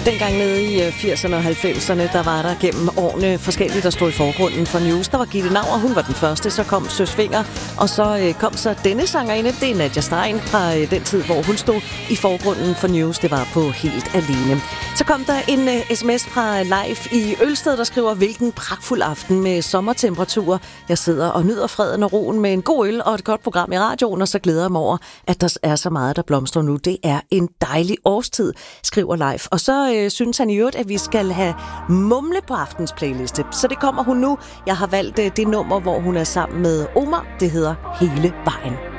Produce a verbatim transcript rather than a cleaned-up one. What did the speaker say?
Dengang nede i firserne og halvfemserne, der var der gennem årene forskelligt, der stod i forgrunden for News. Der var Gitte Nauer, hun var den første, så kom Søs Fenger, og så øh, kom så denne sangerinde, det er Nadia Stein fra øh, den tid, hvor hun stod i forgrunden for News. Det var på Helt Alene. Så kom der en øh, sms fra Leif i Ølsted, der skriver, hvilken pragtfuld aften med sommertemperaturer. Jeg sidder og nyder freden og roen med en god øl og et godt program i radioen, og så glæder jeg mig over, at der er så meget, der blomstrer nu. Det er en dejlig årstid, skriver Leif. Og så øh, synes han i øvrigt, at vi skal have Mumle på aftens playliste. Så det kommer hun nu. Jeg har valgt øh, det nummer, hvor hun er sammen med Omar. Det hedder Hele Vejen.